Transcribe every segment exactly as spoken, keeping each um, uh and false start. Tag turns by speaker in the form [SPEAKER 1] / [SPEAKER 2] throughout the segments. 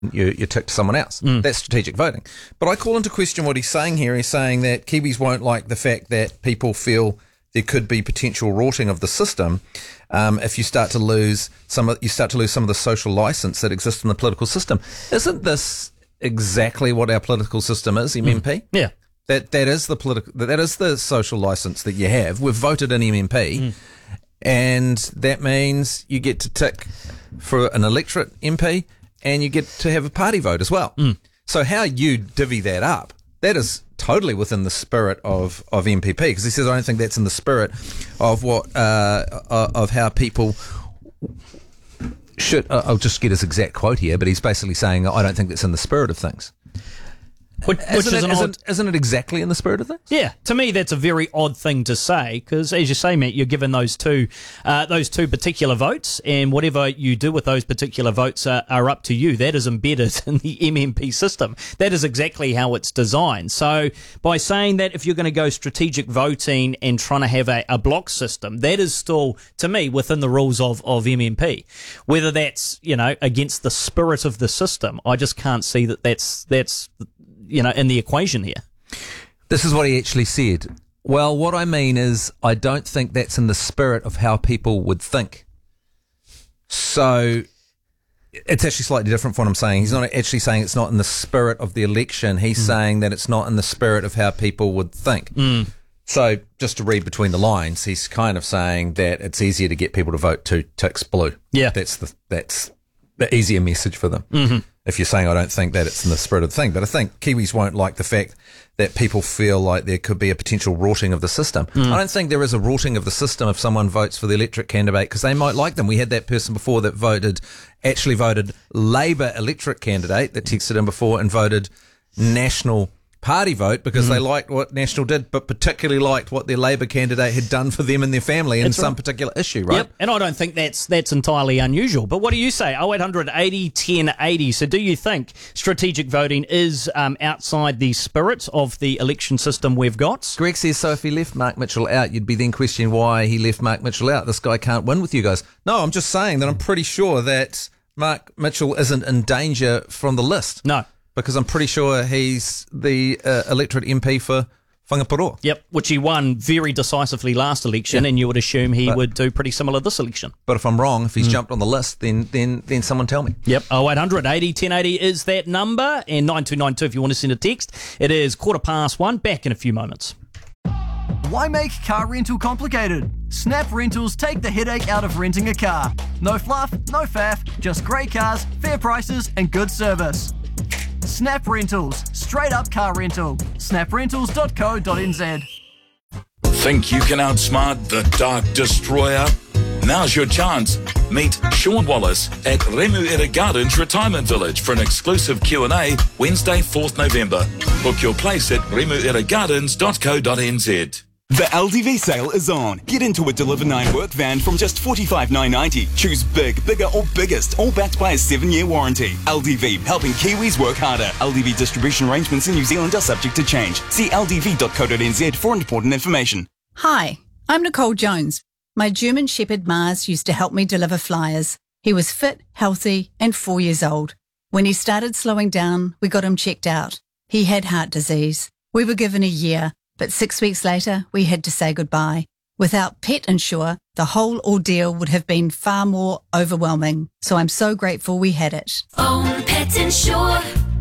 [SPEAKER 1] you, you tick to someone else. Mm. That's strategic voting. But I call into question what he's saying here. He's saying that Kiwis won't like the fact that people feel there could be potential rorting of the system um, if you start to lose some of, you start to lose some of the social license that exists in the political system. Isn't this exactly what our political system is, M M P?
[SPEAKER 2] Mm. Yeah.
[SPEAKER 1] That that is the political that is the social license that you have. We've voted an M M P, mm. and that means you get to tick for an electorate M P, and you get to have a party vote as well. Mm. So how you divvy that up, that is totally within the spirit of, of M P P, because he says I don't think that's in the spirit of what uh, of how people should. Uh, I'll just get his exact quote here, but he's basically saying I don't think that's in the spirit of things.
[SPEAKER 2] Which, which
[SPEAKER 1] isn't,
[SPEAKER 2] is
[SPEAKER 1] it,
[SPEAKER 2] an
[SPEAKER 1] isn't,
[SPEAKER 2] odd,
[SPEAKER 1] isn't it exactly in the spirit of things?
[SPEAKER 2] Yeah, to me that's a very odd thing to say, because as you say, Matt, you're given those two uh, those two particular votes, and whatever you do with those particular votes are, are up to you. That is embedded in the M M P system. That is exactly how it's designed. So by saying that if you're going to go strategic voting and trying to have a, a block system, that is still, to me, within the rules of, of M M P. Whether that's, you know, against the spirit of the system, I just can't see that that's that's you know, in the equation here.
[SPEAKER 1] This is what he actually said. Well, what I mean is I don't think that's in the spirit of how people would think. So it's actually slightly different from what I'm saying. He's not actually saying it's not in the spirit of the election. He's mm. saying that it's not in the spirit of how people would think. Mm. So just to read between the lines, he's kind of saying that it's easier to get people to vote two ticks blue.
[SPEAKER 2] Yeah.
[SPEAKER 1] That's the, that's the easier message for them.
[SPEAKER 2] Mm-hmm.
[SPEAKER 1] If you're saying I don't think that it's in the spirit of the thing. But I think Kiwis won't like the fact that people feel like there could be a potential rorting of the system. Mm. I don't think there is a rorting of the system if someone votes for the electorate candidate, because they might like them. We had that person before that voted, actually voted Labour electorate candidate that texted in before and voted National Party vote because mm. they liked what National did, but particularly liked what their Labour candidate had done for them and their family in
[SPEAKER 2] that's
[SPEAKER 1] some
[SPEAKER 2] right.
[SPEAKER 1] particular issue, right?
[SPEAKER 2] Yep, and I don't think that's that's entirely unusual. But what do you say? oh eight hundred eighty ten eighty. So do you think strategic voting is um, outside the spirit of the election system we've got?
[SPEAKER 1] Greg says, so if he left Mark Mitchell out, you'd be then questioning why he left Mark Mitchell out. This guy can't win with you guys. No, I'm just saying that I'm pretty sure that Mark Mitchell isn't in danger from the list.
[SPEAKER 2] No.
[SPEAKER 1] Because I'm pretty sure he's the uh, electorate M P for Whangaparoa.
[SPEAKER 2] Yep, which he won very decisively last election, yeah. and you would assume he
[SPEAKER 1] but,
[SPEAKER 2] would do pretty similar this election.
[SPEAKER 1] But if I'm wrong, if he's mm. jumped on the list, then then then someone tell me.
[SPEAKER 2] Yep, oh eight hundred eighty ten eighty is that number, and nine two nine two if you want to send a text. It is quarter past one, back in a few moments.
[SPEAKER 3] Why make car rental complicated? Snap Rentals take the headache out of renting a car. No fluff, no faff, just great cars, fair prices and good service. Snap Rentals, straight up car rental. snap rentals dot co dot n z.
[SPEAKER 4] Think you can outsmart the Dark Destroyer? Now's your chance. Meet Sean Wallace at Remuera Gardens Retirement Village for an exclusive Q and A Wednesday, fourth November. Book your place at remuera gardens dot co dot n z.
[SPEAKER 5] The L D V sale is on. Get into a Deliver nine work van from just forty-five nine ninety. Choose big, bigger or biggest, all backed by a seven-year warranty. L D V, helping Kiwis work harder. L D V distribution arrangements in New Zealand are subject to change. See l d v dot co dot n z for important information.
[SPEAKER 6] Hi, I'm Nicole Jones. My German Shepherd Mars used to help me deliver flyers. He was fit, healthy and four years old. When he started slowing down, we got him checked out. He had heart disease. We were given a year. But six weeks later, we had to say goodbye. Without Pet Insure, the whole ordeal would have been far more overwhelming. So I'm so grateful we had it.
[SPEAKER 7] Own Pet Insure.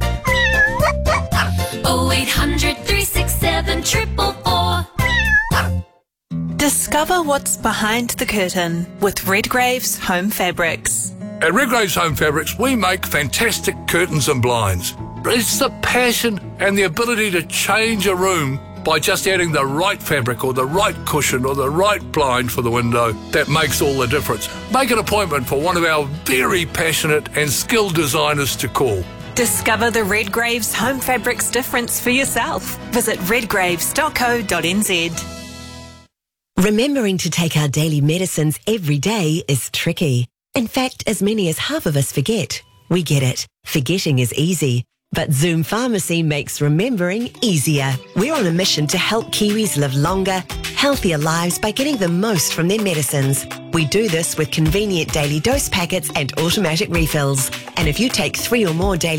[SPEAKER 7] oh eight hundred three six seven four four four.
[SPEAKER 8] Discover what's behind the curtain with Redgrave's Home Fabrics.
[SPEAKER 9] At Redgrave's Home Fabrics, we make fantastic curtains and blinds. It's the passion and the ability to change a room by just adding the right fabric or the right cushion or the right blind for the window that makes all the difference. Make an appointment for one of our very passionate and skilled designers to call.
[SPEAKER 8] Discover the Redgrave's Home Fabrics difference for yourself. Visit redgraves dot co dot n z.
[SPEAKER 10] Remembering to take our daily medicines every day is tricky. In fact, as many as half of us forget. We get it. Forgetting is easy. But Zoom Pharmacy makes remembering easier. We're on a mission to help Kiwis live longer, healthier lives by getting the most from their medicines. We do this with convenient daily dose packets and automatic refills. And if you take three or more daily